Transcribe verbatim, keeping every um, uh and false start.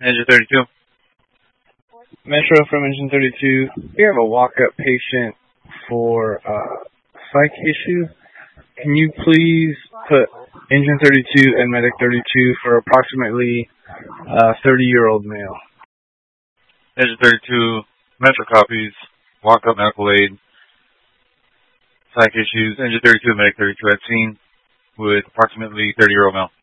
Engine thirty-two. Metro from Engine thirty-two. We have a walk-up patient for uh, psych issue. Can you please put Engine thirty-two and Medic thirty-two for approximately a thirty-year-old male? Engine thirty-two, Metro copies, walk-up medical aid, psych issues. Engine thirty-two, Medic thirty-two at scene with approximately thirty-year-old male.